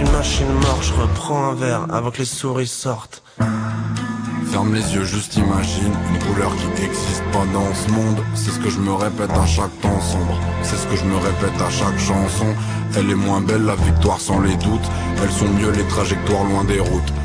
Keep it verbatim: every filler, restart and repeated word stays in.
qu'une machine morte, je reprends un verre avant que les souris sortent. Ferme les yeux, juste imagine une couleur qui n'existe pas dans ce monde. C'est ce que je me répète à chaque temps sombre. C'est ce que je me répète à chaque chanson. Elle est moins belle la victoire sans les doutes. Elles sont mieux les trajectoires loin des routes.